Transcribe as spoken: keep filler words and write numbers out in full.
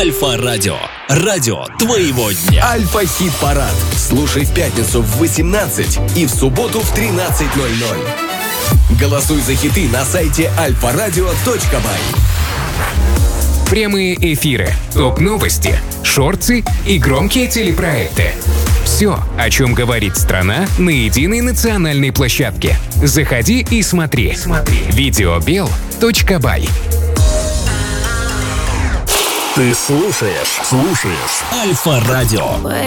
Альфа-радио. Радио твоего дня. Альфа-хит-парад. Слушай в пятницу в восемнадцать и в субботу в тринадцать ноль ноль. Голосуй за хиты на сайте альфа радио точка бай. Прямые эфиры, топ-новости, шорты и громкие телепроекты. Все, о чем говорит страна на единой национальной площадке. Заходи и смотри. смотри. видеобел точка бай. Ты слушаешь, слушаешь Альфа-радио.